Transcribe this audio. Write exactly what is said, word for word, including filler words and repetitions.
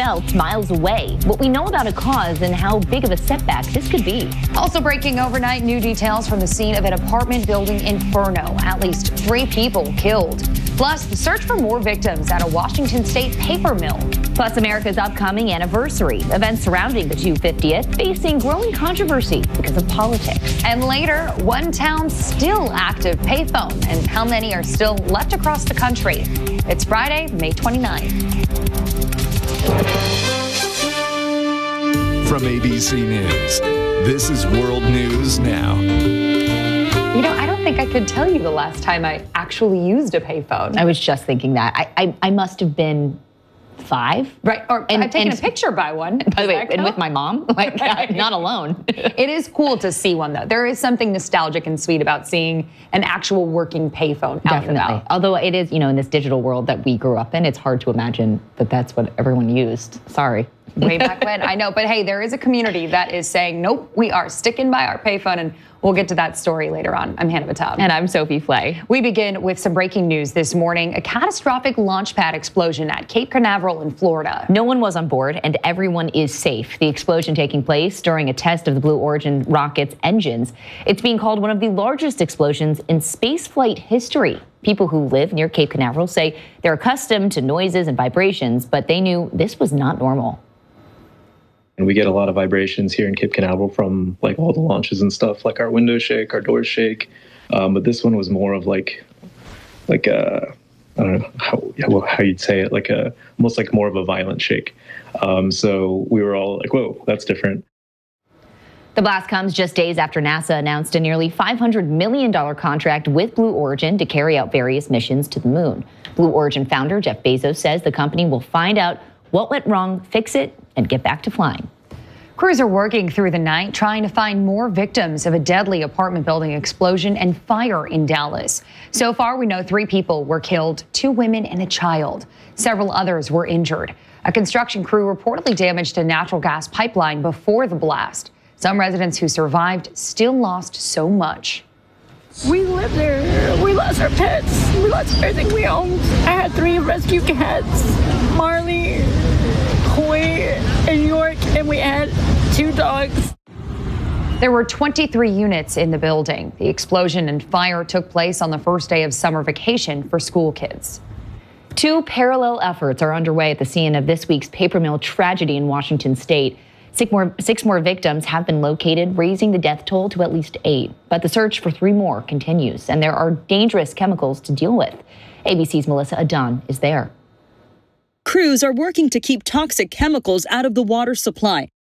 melt miles away. What we know about a cause and how big of a setback this could be. Also breaking overnight, new details from the scene of an apartment building inferno. At least three people killed. Plus, the search for more victims at a Washington state paper mill. Plus, America's upcoming anniversary. Events surrounding the two hundred fiftieth facing growing controversy because of politics. And later, one town's still active payphone and how many are still left across the country. It's Friday, May twenty-ninth. From A B C News, this is World News Now. You know, I don't think I could tell you the last time I actually used a payphone. I was just thinking that. I I, I must have been five. Right, or and, I've taken and, a picture by one. By the way, and with my mom, like Right. not alone. It is cool to see one, though. There is something nostalgic and sweet about seeing an actual working payphone out Definitely. and about. Although it is, you know, in this digital world that we grew up in, it's hard to imagine that that's what everyone used. Sorry. Way back when, I know. But hey, there is a community that is saying, nope, we are sticking by our payphone, and we'll get to that story later on. I'm Hannah Batab. And I'm Sophie Flay. We begin with some breaking news this morning. A catastrophic launch pad explosion at Cape Canaveral in Florida. No one was on board and everyone is safe. The explosion taking place during a test of the Blue Origin rocket's engines. It's being called one of the largest explosions in spaceflight history. People who live near Cape Canaveral say they're accustomed to noises and vibrations, but they knew this was not normal. And we get a lot of vibrations here in Cape Canaveral from like all the launches and stuff, like our windows shake, our doors shake. Um, but this one was more of like, like a, I don't know how, yeah, well, how you'd say it, like a, almost like more of a violent shake. Um, so we were all like, whoa, that's different. The blast comes just days after NASA announced a nearly five hundred million dollars contract with Blue Origin to carry out various missions to the moon. Blue Origin founder Jeff Bezos says the company will find out what went wrong, fix it, and get back to flying. Crews are working through the night trying to find more victims of a deadly apartment building explosion and fire in Dallas. So far, we know three people were killed, two women and a child. Several others were injured. A construction crew reportedly damaged a natural gas pipeline before the blast. Some residents who survived still lost so much. We lived there. We lost our pets. We lost everything we owned. I had three rescue cats, Marley, Koi, and York, and we had two dogs. There were twenty-three units in the building. The explosion and fire took place on the first day of summer vacation for school kids. Two parallel efforts are underway at the scene of this week's paper mill tragedy in Washington state. Six more, six more victims have been located, raising the death toll to at least eight. But the search for three more continues, and there are dangerous chemicals to deal with. A B C's Melissa Adon is there. Crews are working to keep toxic chemicals out of the water supply.